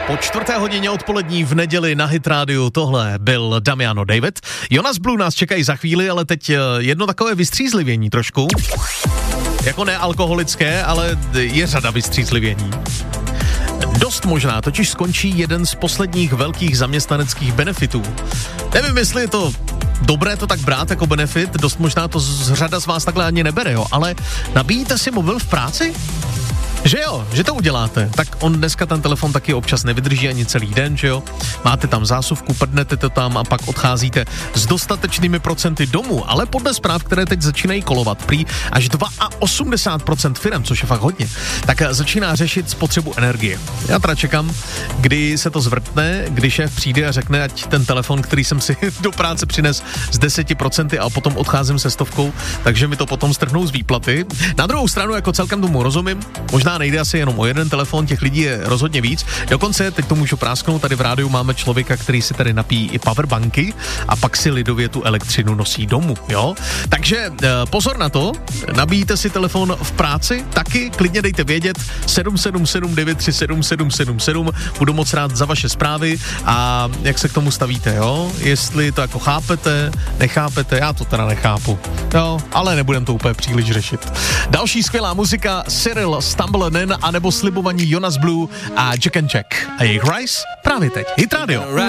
Po 4:00 odpolední v neděli na Hit Radio tohle byl Damiano David. Jonas Blue nás čekají za chvíli, ale teď jedno takové vystřízlivění trošku. Jako nealkoholické, ale je řada vystřízlivění. Dost možná totiž skončí jeden z posledních velkých zaměstnaneckých benefitů. Nevím, jestli je to dobré to tak brát jako benefit, dost možná to řada z vás takhle ani nebere, jo, ale nabíjíte si mobil v práci? Že jo, že to uděláte, tak on dneska ten telefon taky občas nevydrží ani celý den, že jo? Máte tam zásuvku, prdnete to tam a pak odcházíte s dostatečnými procenty domů, ale podle zpráv, které teď začínají kolovat, prý až 82% firem, což je fakt hodně, tak začíná řešit spotřebu energie. Já teda čekám, kdy se to zvrtne, kdy šéf přijde a řekne, ať ten telefon, který jsem si do práce přines z 10% a potom odcházím se 100, takže mi to potom strhnou z výplaty. Na druhou stranu, jako celkem tomu rozumím, možná nejde asi jenom o jeden telefon, těch lidí je rozhodně víc. Dokonce, teď to můžu prásknout, tady v rádiu máme člověka, který si tady napíjí i powerbanky a pak si lidově tu elektřinu nosí domů, jo? Takže pozor na to, nabíjíte si telefon v práci, taky klidně dejte vědět 777 937 777, budu moc rád za vaše zprávy a jak se k tomu stavíte, jo? Jestli to jako chápete, nechápete, já to teda nechápu, jo? Ale nebudem to úplně příliš řešit. Další skvělá muzika, Cyril, Stumble a nebo slibovaní Jonas Blue a Jack and Jack a jejich Rise právě teď. Hit Radio.